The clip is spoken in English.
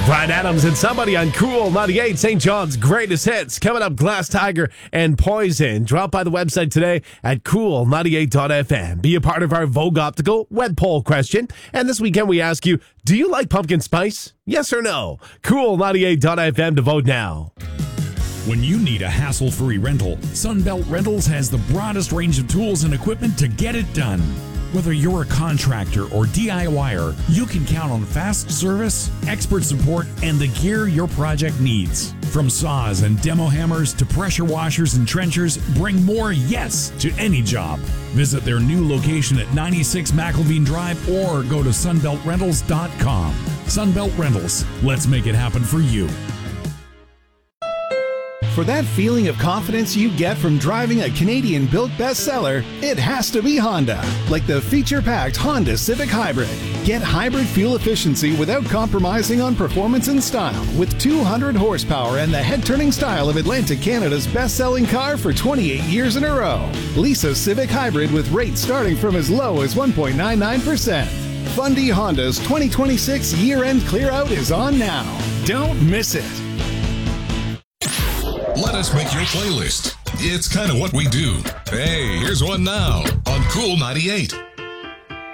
Bryan Adams and Somebody on Cool 98, St. John's greatest hits. Coming up, Glass Tiger and Poison. Drop by the website today at cool98.fm. Be a part of our Vogue Optical web poll question. And this weekend we ask you, do you like pumpkin spice? Yes or no? Cool98.fm to vote now. When you need a hassle-free rental, Sunbelt Rentals has the broadest range of tools and equipment to get it done. Whether you're a contractor or DIYer, you can count on fast service, expert support, and the gear your project needs. From saws and demo hammers to pressure washers and trenchers, bring more yes to any job. Visit their new location at 96 McElveen Drive or go to sunbeltrentals.com. Sunbelt Rentals, let's make it happen for you. For that feeling of confidence you get from driving a Canadian-built bestseller, it has to be Honda. Like the feature-packed Honda Civic Hybrid. Get hybrid fuel efficiency without compromising on performance and style with 200 horsepower and the head-turning style of Atlantic Canada's best-selling car for 28 years in a row. Lease a Civic Hybrid with rates starting from as low as 1.99%. Fundy Honda's 2026 year-end clear-out is on now. Don't miss it. Let us make your playlist. It's kind of what we do. Hey, here's one now on Cool 98.